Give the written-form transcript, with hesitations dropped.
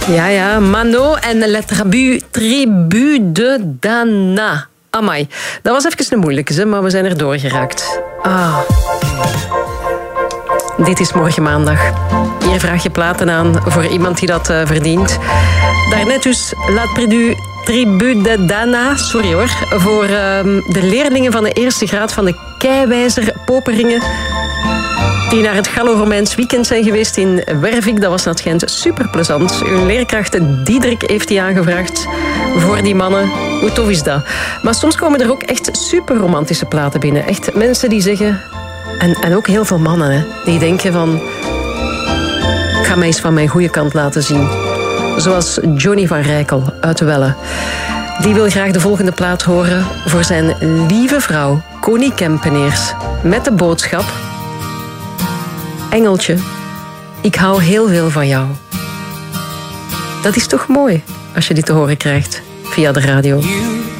Ja, Mano en Le Tribu de Dana. Amai, dat was even een moeilijke, maar we zijn er doorgeraakt. Dit is Morgen Maandag. Hier vraag je platen aan voor iemand die dat verdient. Daarnet dus La Tribu de Dana, sorry hoor, voor de leerlingen van de eerste graad van de Keiwijzer Poperingen, die naar het Gallo-Romeins weekend zijn geweest in Wervik. Dat was naar het Gent super plezant. Hun leerkracht Diederik heeft die aangevraagd voor die mannen. Hoe tof is dat? Maar soms komen er ook echt super romantische platen binnen. Echt mensen die zeggen... En ook heel veel mannen, hè, die denken van... Ik ga mij eens van mijn goede kant laten zien. Zoals Johnny van Rijkel uit Welle. Die wil graag de volgende plaat horen voor zijn lieve vrouw, Connie Kempeneers. Met de boodschap... Engeltje, ik hou heel veel van jou. Dat is toch mooi als je dit te horen krijgt via de radio.